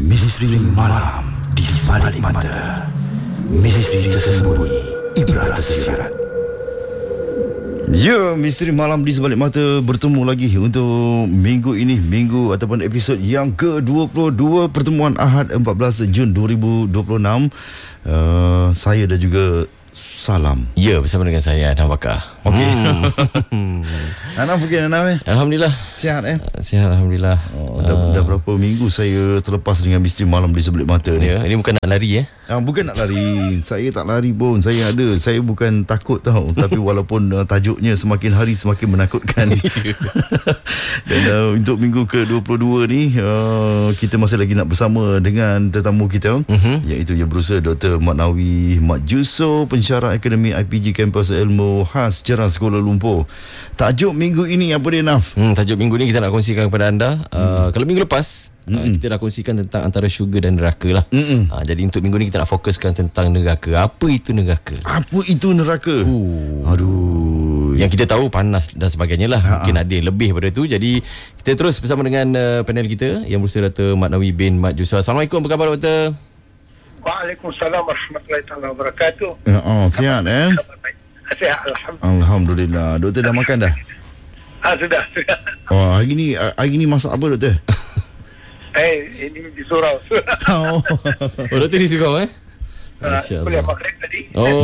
Misteri malam di balik mata. Misteri tersembunyi, ibrah tersirat. Ya, misteri malam di sebalik mata bertemu lagi untuk minggu ini, minggu ataupun episod yang ke-22, pertemuan Ahad 14 Jun 2026. Saya dan juga Salam. Ya, bersama dengan saya Anam Bakar. Okey. Anam fikir Anam Alhamdulillah. Sihat Sihat Alhamdulillah. Dah berapa minggu saya terlepas dengan misteri malam di sebalik mata ni. Ya, ini bukan nak lari Bukan nak lari. Saya tak lari pun. Saya bukan takut tau. Tapi walaupun tajuknya semakin hari semakin menakutkan. Dan untuk minggu ke-22 ni kita masih lagi nak bersama dengan tetamu kita, iaitu yang berusaha Dr. Mat Nawi Mat Juso, pensyarah Akademi IPG Kampus Ilmu Khas Ceras Kuala Lumpur. Tajuk minggu ini apa dia, Naf? Tajuk minggu ni kita nak kongsikan kepada anda. Kalau minggu lepas kita nak kongsikan tentang antara syurga dan neraka lah. Jadi untuk minggu ni kita nak fokuskan tentang neraka. Apa itu neraka? Apa itu neraka? Aduh. Yang kita tahu panas dan sebagainya lah. Mungkin ada yang lebih daripada tu. Jadi kita terus bersama dengan panel kita yang berusaha Dr. Mat Nawi bin Mat Juso. Assalamualaikum, apa khabar Dr.? Waalaikumsalam warahmatullahi wabarakatuh. Sihat Sihat, Alhamdulillah. Alhamdulillah. Doktor dah makan dah? Sudah. Hari ni masak apa, Doktor? Ini di surau. Doktor di surau Kuliah maghrib tadi.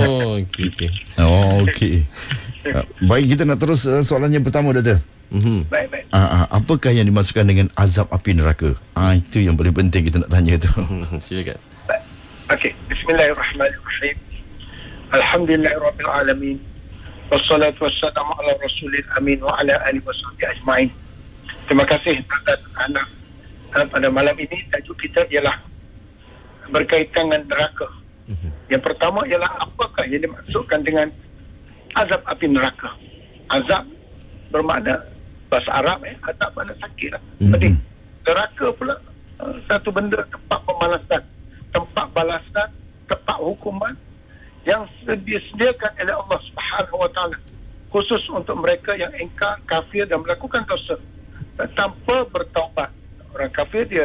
Okey. Baik, kita nak terus soalan yang pertama, Doktor. Baik. Apakah yang dimasukkan dengan azab api neraka? Itu yang paling penting kita nak tanya tu. Silakan. Okey, bismillahirrahmanirrahim. Alhamdulillahirabbil alamin. Wassalatu wassalamu ala rasulil amin wa ala alihi wasahbihi ajmain. Terima kasih kepada anak. Pada malam ini tajuk kita ialah berkaitan dengan neraka. Yang pertama ialah apakah yang dimaksudkan dengan azab api neraka. Azab bermakna bahasa Arab azab makna sakit lah. Pedih. Neraka pula satu benda, tempat pembalasan, tempat balasan, tempat hukuman yang disediakan oleh Allah Subhanahu Wa Taala khusus untuk mereka yang ingkar, kafir dan melakukan dosa tanpa bertaubat. Orang kafir dia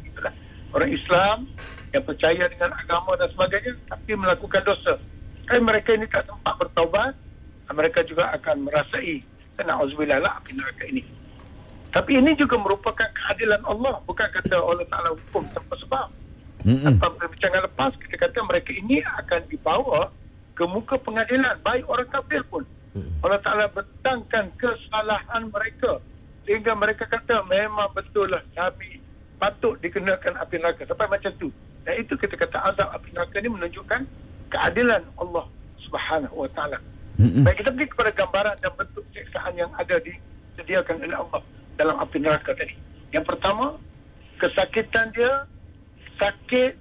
orang Islam yang percaya dengan agama dan sebagainya tapi melakukan dosa. Mereka ini tak sempat bertaubat, mereka juga akan merasai na'udzubillah api neraka ini. Tapi ini juga merupakan keadilan Allah, bukan kata Allah Ta'ala hukum tanpa sebab. Tanpa perbincangan lepas kita kata mereka ini akan dibawa ke muka pengadilan, baik orang kafir pun. Allah Ta'ala bentangkan kesalahan mereka sehingga mereka kata memang betul lah Nabi patut dikenakan api neraka sampai macam tu. Dan itu kita kata azab api neraka ini menunjukkan keadilan Allah Subhanahu Wa Ta'ala. Baik, kita pergi kepada gambaran dan bentuk siksaan yang ada disediakan oleh Allah dalam api neraka tadi. Yang pertama, kesakitan dia sakit.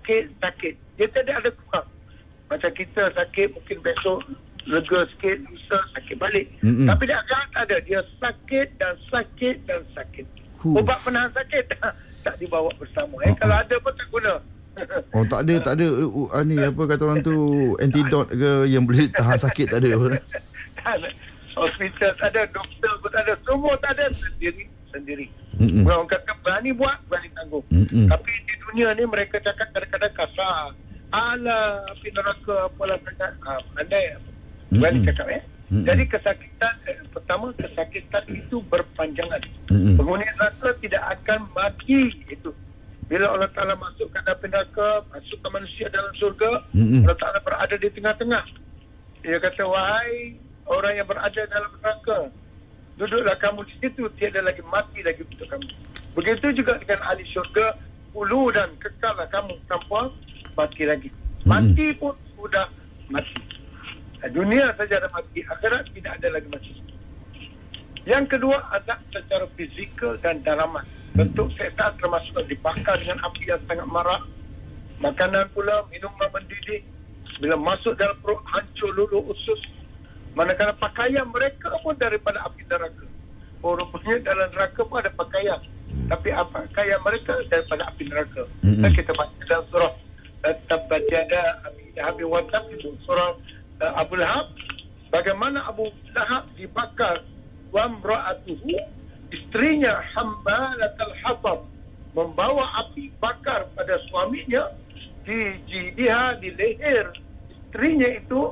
Dia tidak ada kurang. Macam kita sakit mungkin besok lega sikit, lusa sakit balik. Tapi dia agak ada. Dia sakit dan sakit. Ubat penahan sakit tak dibawa bersama. Kalau ada pun tak guna. Tak ada ni apa kata orang tu, antidot ke yang boleh tahan sakit, tak ada. Hospital tak ada, doktor pun tak ada, semua tak ada, sendiri. Orang kata berani buat, berani tanggung. Tapi di dunia ni mereka cakap kadang-kadang kasar. Alah, api neraka apalah sangat. Pandai berani cakap Jadi kesakitan, pertama kesakitan itu berpanjangan. Penghuni neraka tidak akan mati itu. Bila Allah Ta'ala masukkan api neraka, masukkan manusia dalam surga, Allah Ta'ala berada di tengah-tengah. Dia kata, wahai orang yang berada dalam neraka, duduklah kamu di situ, tiada lagi mati lagi untuk kamu. Begitu juga dengan ahli syurga, hulu dan kekallah kamu tanpa mati lagi. Mati pun sudah mati. Dunia saja ada mati, akhirat tidak ada lagi mati. Yang kedua, azab secara fizikal dan dalaman. Bentuk setan termasuk dibakar dengan api yang sangat marak. Makanan pula, minuman mendidih. Bila masuk dalam perut, hancur lulu usus. Manakala pakaian mereka pun daripada api neraka. Rupanya dalam neraka pun ada pakaian. Tapi pakaian mereka daripada api neraka. Dan kita baca dalam surah Tabbat yada Abi Lahab wa Tab, itu surah Abu Lahab. Bagaimana Abu Lahab dibakar, wa imra'atuhu, istrinya hammalatul hatab, membawa api bakar pada suaminya di jidiha, di leher isterinya itu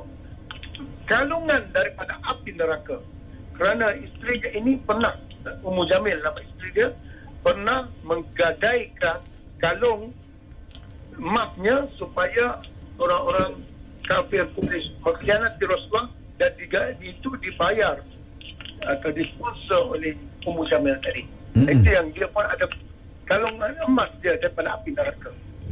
galungan daripada api neraka. Kerana isterinya ini pernah, Ummu Jamil nama isteri dia, pernah menggadaikan galung emasnya supaya orang-orang kafir Quraisy mengkhianati Rasulullah, dan itu dibayar atau disponsor oleh Ummu Jamil tadi. Itu yang dia pun ada galungan emas dia daripada api neraka.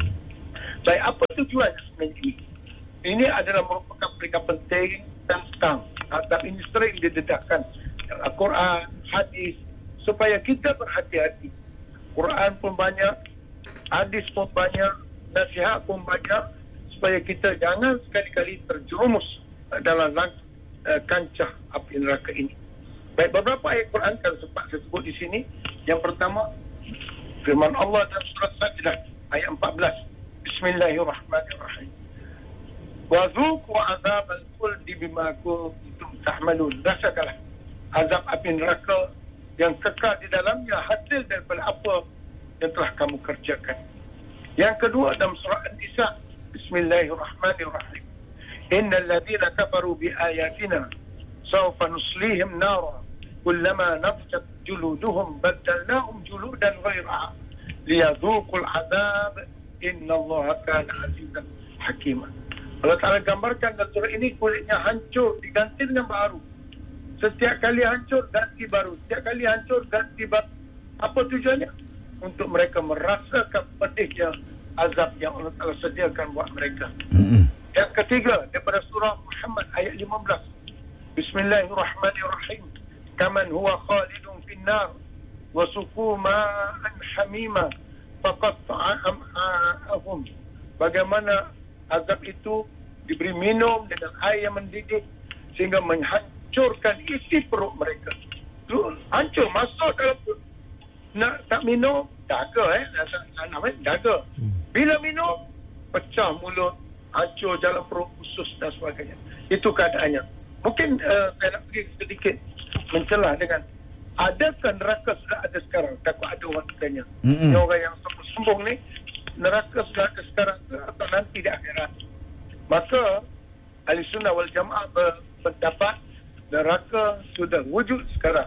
Baik, apa tujuan sebenarnya ini? Ini adalah merupakan perkara penting tentang adab ini sering didedahkan Al-Quran, hadis, supaya kita berhati-hati. Quran pun banyak, hadis pun banyak, nasihat pun banyak, supaya kita jangan sekali-kali terjerumus dalam kancah api neraka ini. Baik, beberapa ayat Quran kan sempat saya sebut di sini. Yang pertama, firman Allah dalam surat Sajdah ayat 14. Bismillahirrahmanirrahim. Wa dzuqu azabal khuldi bima kuntum tahmalun. Rasakanlah azab api neraka yang kekal di dalamnya hasil daripada apa yang telah kamu kerjakan. Yang kedua dalam surah An-Nisa, Bismillahirrahmanirrahim. Innal ladzina kafaru bi ayatina sawfa nuslihim nara kullama nafjat juluduhum baddalnahum juludan ghayraha liyadhuqul azab innallaha kana azizan hakima. Allah Ta'ala gambarkan dalam surah ini kulitnya hancur diganti dengan baru. Setiap kali hancur ganti baru, setiap kali hancur ganti baru. Apa tujuannya? Untuk mereka merasakan pedihnya azab yang Allah Ta'ala sediakan buat mereka. Yang ketiga daripada surah Muhammad ayat 15. Bismillahirrahmanirrahim. Kaman huwa khalidun finnar wa suqu ma'an hamima faqatta'a am'a'ahum. Bagaimana azab itu diberi minum dengan air yang mendidih sehingga menghancurkan isi perut mereka. Hancur, masuk dalam perut. Nak tak minum, daga daga. Bila minum, pecah mulut, hancur jalan perut, usus dan sebagainya. Itu keadaannya. Mungkin saya nak pergi sedikit mencelah dengan adakah neraka sudah ada sekarang? Takut ada orang tanya. Ini orang yang sombong ni, neraka sudah ada sekarang atau nanti di akhirat? Maka Ahli Sunnah wal Jamaah berpendapat neraka sudah wujud sekarang.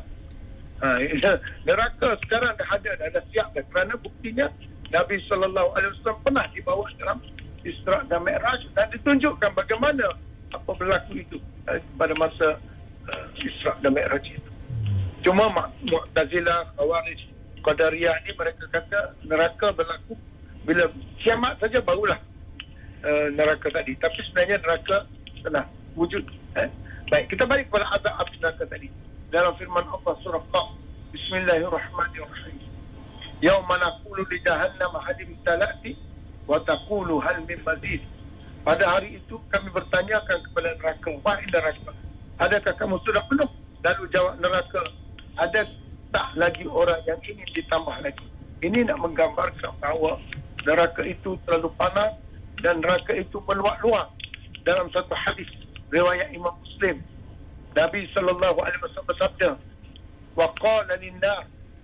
Neraka sekarang dah ada siap dah. Kerana buktinya Nabi SAW pernah dibawa dalam Isra' dan Mi'raj dan ditunjukkan bagaimana apa berlaku itu pada masa Isra' dan Mi'raj itu. Cuma Mu'tazilah, Khawarij, Qadariyah ni mereka kata neraka berlaku bila kiamat saja barulah neraka tadi. Tapi sebenarnya neraka telah wujud. Baik, kita balik kepada azab api neraka tadi. Dalam firman Allah surah Qaf, Bismillahirrahmanirrahim. Yauma naqulu li jahannam halim talati wa taqulu hal min mazid. Pada hari itu kami bertanyakan kepada neraka, wahai neraka, adakah kamu sudah penuh? Lalu jawab neraka, ada tak lagi orang yang ingin ditambah lagi? Ini nak menggambarkan bahawa neraka itu terlalu panas dan neraka itu meluak-luak. Dalam satu hadis riwayat Imam Muslim, Nabi SAW bersabda, wa qala lin-nar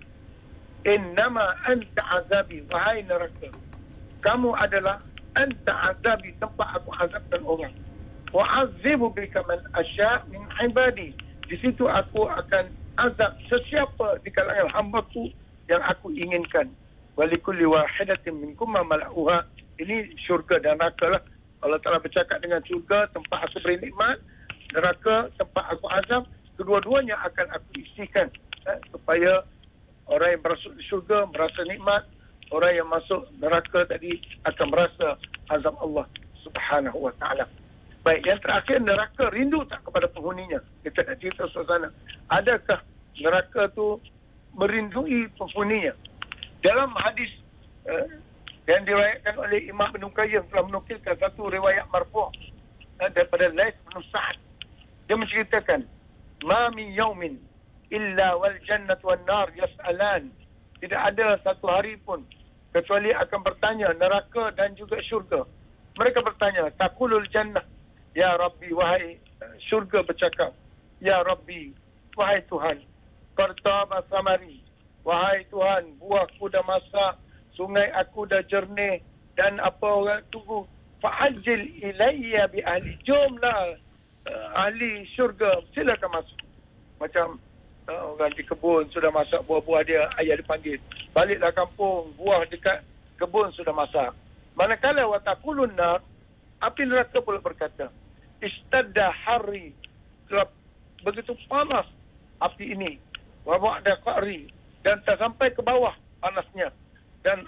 innama anta azabi, wahai neraka, kamu adalah anta azabi, tempat aku azabkan orang, wa azibu bika man asya' min ibadi, di situ aku akan azab sesiapa di kalangan hamba-Ku yang aku inginkan. Walikulli wahidatin minkum ma mala'uha. Ini syurga dan neraka lah. Allah Ta'ala bercakap dengan syurga, tempat aku beri nikmat, neraka, tempat aku azab, kedua-duanya akan aku isikan supaya orang yang masuk syurga merasa nikmat, orang yang masuk neraka tadi akan merasa azab Allah Subhanahu wa Ta'ala. Baik, yang terakhir, neraka rindu tak kepada penghuninya? Kita nak cerita suasana. Adakah neraka tu merindui penghuninya? Dalam hadis yang diriwayatkan oleh Imam Ibn Qayyim telah menukilkan satu riwayat marfu' daripada Laits bin Sa'ad. Dia menceritakan, ma min yaumin illa wal jannatu wan nar yas'alan. Tidak ada satu hari pun kecuali akan bertanya neraka dan juga syurga. Mereka bertanya, taqulul jannah, ya Rabbi, wahai syurga bercakap, ya Rabbi, wahai Tuhan, qartaba samari, wahai Tuhan, buahku dah masak, sungai aku dah jernih dan apa orang tunggu, fa'ajil ilayya bi ahli, jomlah ahli syurga, silakan masuk. Macam orang di kebun sudah masak buah-buah dia, ayah dipanggil, baliklah kampung, buah dekat kebun sudah masak. Manakala wataqulun nar, api neraka pula berkata, istadda hari, telah begitu panas api ini, wa ba'da qari, dan tak sampai ke bawah panasnya, dan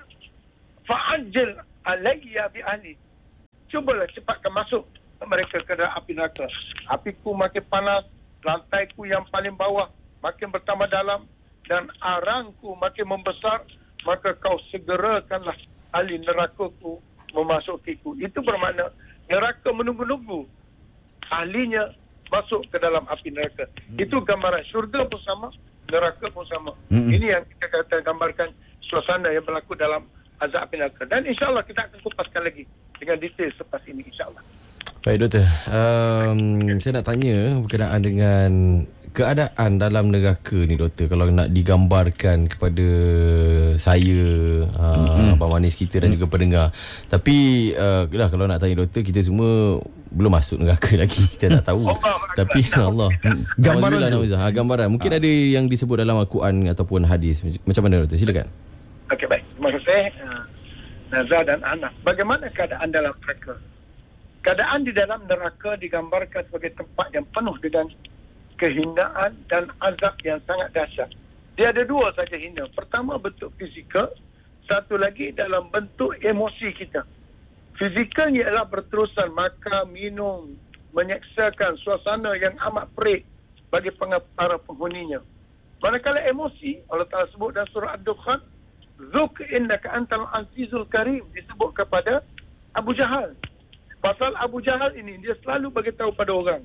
fa'ajil alayya bi ahli, cubalah cepatkan masuk mereka ke dalam api neraka. Apiku makin panas, lantaiku yang paling bawah makin bertambah dalam, dan arangku makin membesar, maka kau segerakanlah ahli nerakaku memasukiku. Itu bermakna neraka menunggu-nunggu ahlinya masuk ke dalam api neraka. Itu gambaran syurga pun sama, neraka pun sama. Ini yang kita kata gambarkan suasana yang berlaku dalam azab api neraka. Dan insyaAllah kita akan kupaskan lagi dengan detail selepas ini, insyaAllah. Baik doktor, saya nak tanya berkenaan dengan keadaan dalam neraka ni doktor, kalau nak digambarkan kepada saya, Abang Manis kita dan juga pendengar. Tapi kalau nak tanya doktor, kita semua belum masuk neraka lagi, kita tak tahu. Tapi Allah, gambaran tu, gambaran mungkin ada yang disebut dalam Al-Quran ataupun hadis. Macam mana doktor? Silakan. Okey, baik. Terima kasih Nazar dan Anas. Bagaimana keadaan dalam neraka? Keadaan di dalam neraka digambarkan sebagai tempat yang penuh dengan kehinaan dan azab yang sangat dahsyat. Dia ada dua saja hina. Pertama bentuk fizikal, satu lagi dalam bentuk emosi kita. Fizikalnya ialah berterusan makan, minum, menyeksakan suasana yang amat perik bagi para penghuninya. Manakala emosi, Allah Ta'ala sebut dalam surah Ad-Dukhan, Zuk innaka antal azizul karim, disebut kepada Abu Jahal. Pasal Abu Jahal ini, dia selalu beritahu pada orang,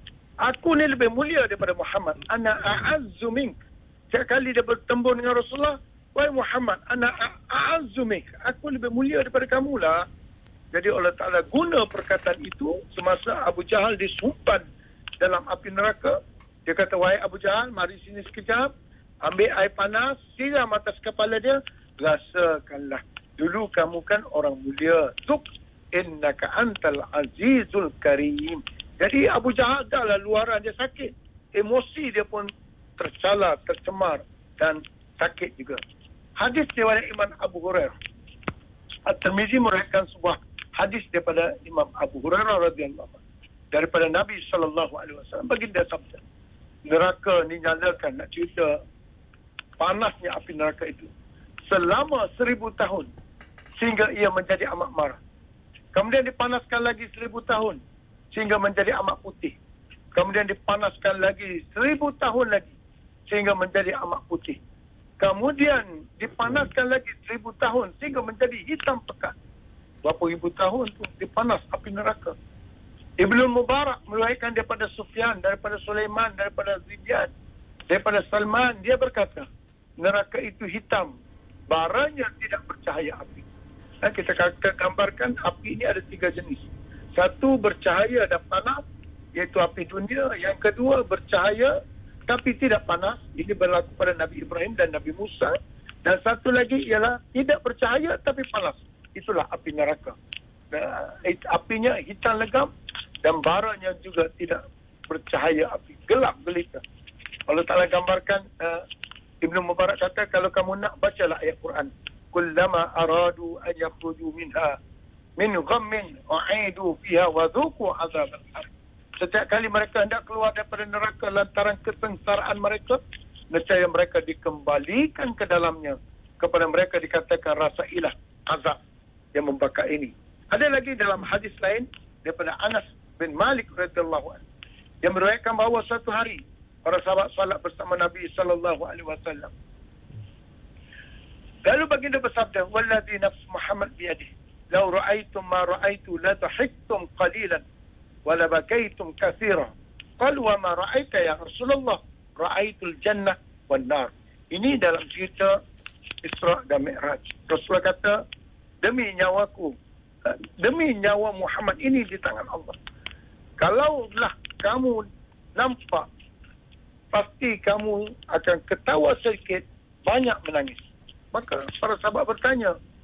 aku ni lebih mulia daripada Muhammad. Ana a'azzu mink. Setiap kali dia bertembur dengan Rasulullah, wahai Muhammad, ana a'azzu mink. Aku lebih mulia daripada kamu lah. Jadi Allah Ta'ala guna perkataan itu semasa Abu Jahal disumpan dalam api neraka. Dia kata, wahai Abu Jahal, mari sini sekejap. Ambil air panas, siram atas kepala dia. Rasakanlah. Dulu kamu kan orang mulia. Zuk innaka antal azizul karim. Jadi Abu Jahal dahlah luaran dia sakit. Emosi dia pun tercela, tercemar dan sakit juga. Hadis riwayat Imam Abu Hurairah. At-Tirmizi meriwayatkan sebuah hadis daripada Imam Abu Hurairah radhiyallahu anhu, daripada Nabi sallallahu alaihi wasallam. Baginda sabda, neraka ni nyalakan, nak cerita panasnya api neraka itu selama 1000 tahun sehingga ia menjadi amat marah. Kemudian dipanaskan lagi 1000 tahun sehingga menjadi amat putih. Kemudian dipanaskan lagi 1000 tahun lagi sehingga menjadi amat putih. Kemudian dipanaskan lagi 1000 tahun sehingga menjadi hitam pekat. Berapa ribu tahun tu dipanas api neraka. Ibnu Mubarak meriwayatkan daripada Sufyan, daripada Sulaiman, daripada Zidyan, daripada Salman, dia berkata, neraka itu hitam, baranya tidak bercahaya api. Kita gambarkan api ini ada 3 jenis. Satu bercahaya dan panas, iaitu api dunia. Yang kedua bercahaya tapi tidak panas. Ini berlaku pada Nabi Ibrahim dan Nabi Musa. Dan satu lagi ialah tidak bercahaya tapi panas. Itulah api neraka. Apinya hitam legam dan baranya juga tidak bercahaya api. Gelap gelita. Allah Ta'ala gambarkan, Ibnu Mubarak kata, kalau kamu nak, bacalah ayat Quran. Kullama aradu an yakhruju minha min ghammin u'idu fiha wa dhuqu azab al-har. Setiap kali mereka hendak keluar daripada neraka lantaran kesengsaraan mereka, nescaya mereka dikembalikan ke dalamnya. Kepada mereka dikatakan, rasailah azab yang membakar ini. Ada lagi dalam hadis lain daripada Anas bin Malik radhiyallahu anhu yang meriwayatkan bahawa satu hari para sahabat salat bersama Nabi sallallahu alaihi wasallam. Lalu baginda bersabda, "Wallazi nafs Muhammad biyadihi, law ra'aytum ma ra'aytu la dhahiktum qalilan wa la bakaytum katsiran." Qalu, "Wa ma ra'aita ya Rasulullah?" "Ra'aitul jannah wan nar." Ini dalam cerita Isra dan Mi'raj. Rasulullah kata, demi nyawaku, demi nyawa Muhammad ini di tangan Allah, kalaulah kamu nampak, pasti kamu akan ketawa sedikit, banyak menangis. Maka para sahabat bertanya,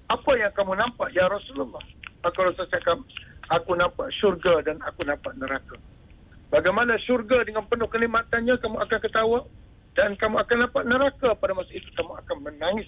apa yang kamu nampak ya Rasulullah? Maka Rasul cakap, aku nampak syurga dan aku nampak neraka. Bagaimana syurga dengan penuh kenikmatannya, kamu akan ketawa, dan kamu akan nampak neraka pada masa itu kamu akan menangis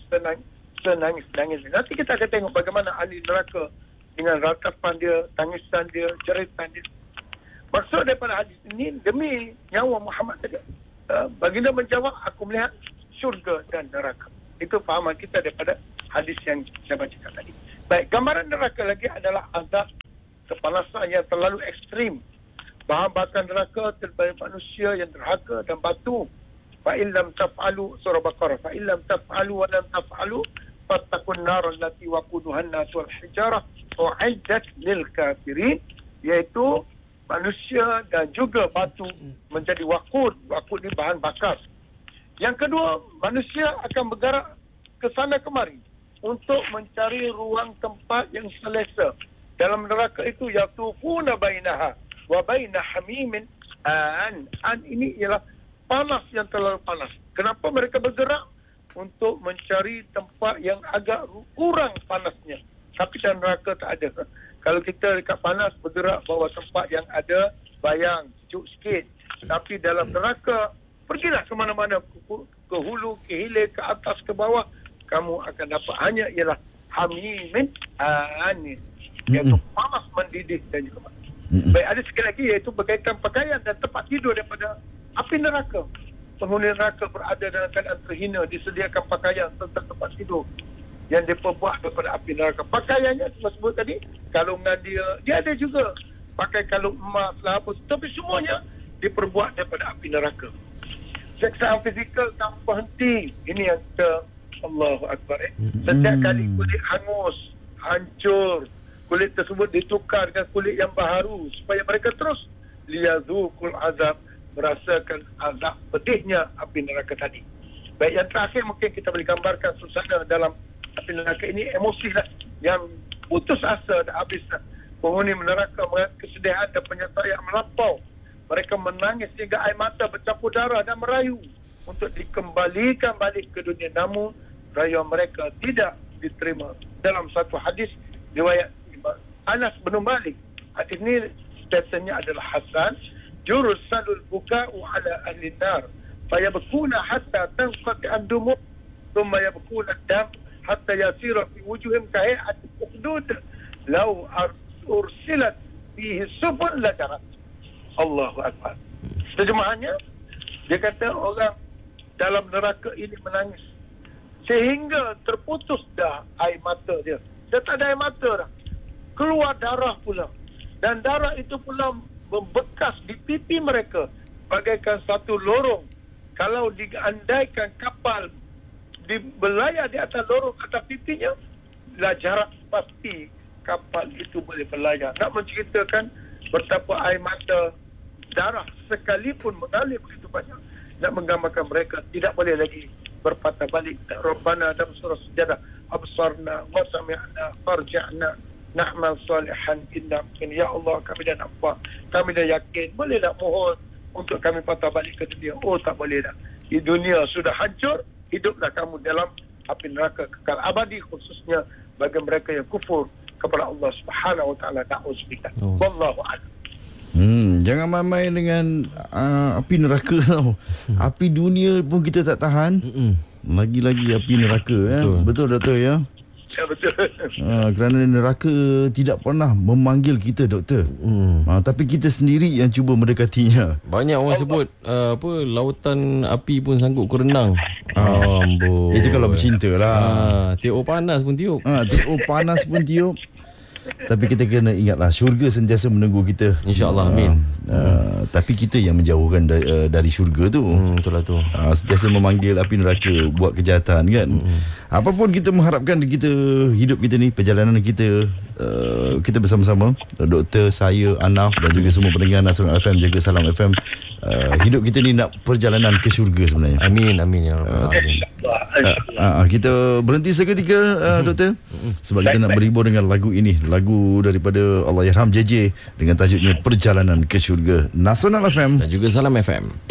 senangis. Nanti kita akan tengok bagaimana ahli neraka dengan ratapan dia, tangisan dia, jeritan dia. Maksud daripada hadis ini, demi nyawa Muhammad tadi, baginda menjawab, aku melihat syurga dan neraka. Itu fahaman kita daripada hadis yang saya bacakan tadi. Baik, gambaran neraka lagi adalah azab kepanasan yang terlalu ekstrim. Bahan bakar neraka terhadap manusia yang derhaka dan batu. Fa'in lam taf'alu, surah Baqarah, fa'in lam taf'alu wa lam taf'alu fattakun nar allati waquduhan nas wal hijarah u'iddat lil kafirin, iaitu manusia dan juga batu menjadi waqud. Waqud ni bahan bakar. Yang kedua, manusia akan bergerak ke sana kemari untuk mencari ruang tempat yang selesa. Dalam neraka itu yatufuna bainaha wa baina hamimin an ini ialah panas yang terlalu panas. Kenapa mereka bergerak? Untuk mencari tempat yang agak kurang panasnya. Tapi dalam neraka tak ada. Kalau kita dekat panas bergerak bawa tempat yang ada bayang sejuk sikit. Tapi dalam neraka, pergilah ke mana-mana, ke hulu, ke hilir, ke atas, ke bawah, kamu akan dapat hanya ialah hamimin anin, iaitu panas mendidih dan juga mati. Baik, ada sekali lagi iaitu berkaitan pakaian dan tempat tidur daripada api neraka. Penghuni neraka berada dalam keadaan terhina, disediakan pakaian serta tempat tidur yang diperbuat daripada api neraka. Pakaiannya saya sebut tadi, kalungan dia ada juga pakai kalung emas lah apa, tapi semuanya diperbuat daripada api neraka. Seksaan fizikal tanpa henti. Ini yang kita, Allahu Akbar. Setiap kali kulit hangus, hancur, kulit tersebut ditukar dengan kulit yang baharu supaya mereka terus liyadzuqul azab, merasakan azab pedihnya api neraka tadi. Baik, yang terakhir mungkin kita boleh gambarkan suasana dalam api neraka ini, emosi lah yang putus asa dan habis lah. Penghuni neraka mengalami kesedihan dan penyertaan yang melampau. Mereka menangis sehingga air mata bercampur darah dan merayu untuk dikembalikan balik ke dunia. Namun rayuan mereka tidak diterima. Dalam satu hadis riwayat Anas bin Malik, hadis ini statusnya adalah hasan, jursalul buka'u ala ahli nar fayabkuna hatta tanqati ad-dumu thumma yabkuna ad-dam hatta yasira fi wujuhim kahay'ati ukhdud law ursilat fihi sufun la jarat. Allahu Akbar. Terjemahannya, dia kata orang dalam neraka ini menangis sehingga terputus dah air mata dia. Dia tak ada air mata dah. Keluar darah pula. Dan darah itu pula membekas di pipi mereka bagaikan satu lorong. Kalau diandaikan kapal berlayar di atas lorong atas pipinya, lah jarak pasti kapal itu boleh berlayar. Nak menceritakan betapa air mata, darah sekalipun mengalir begitu banyak, nak menggambarkan mereka tidak boleh lagi berpatah balik. Rabbana dalam surah Sajadah, absarna wa sami'na farja'na na'mal salihan inna mungkin. Ya Allah, kami dah nampak, kami dah yakin, boleh tak mohon untuk kami patah balik ke dunia? Oh, tak boleh dah. Di dunia sudah hancur, hiduplah kamu dalam api neraka kekal abadi, khususnya bagi mereka yang kufur kepada Allah Subhanahu wa taala. Na'udzubillah. Wallahu a'lam. Jangan main-main dengan api neraka tau. Api dunia pun kita tak tahan. Lagi-lagi api neraka. Betul doktor ya? Ya, betul. Kerana neraka tidak pernah memanggil kita, doktor. Tapi kita sendiri yang cuba mendekatinya. Banyak orang sebut lautan api pun sanggup ku renang. Amboi. Itu kalau bercinta lah. Tiup panas pun tiup. Tiup panas pun tiup. Tapi kita kena ingatlah, syurga sentiasa menunggu kita. InsyaAllah, amin. Tapi kita yang menjauhkan dari syurga tu. Betul lah tu. Sentiasa memanggil api neraka buat kejahatan kan. Apapun kita mengharapkan kita, hidup kita ni, perjalanan kita, kita bersama-sama, doktor, saya, Anaf dan juga semua pendengar Nasional FM, juga Salam FM, hidup kita ni nak perjalanan ke syurga sebenarnya. Amin, amin ya Rabbal Alamin. Kita berhenti seketika, doktor, sebab kita nak berhibur dengan lagu ini, lagu daripada Allahyarham JJ dengan tajuknya Perjalanan ke Syurga. Nasional FM dan juga Salam FM.